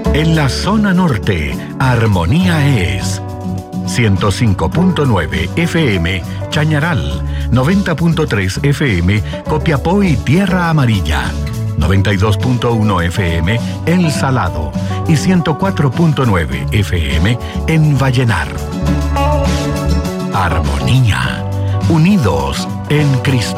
En la zona norte, Armonía es 105.9 FM Chañaral, 90.3 FM Copiapó y Tierra Amarilla, 92.1 FM El Salado y 104.9 FM en Vallenar. Armonía, unidos en Cristo.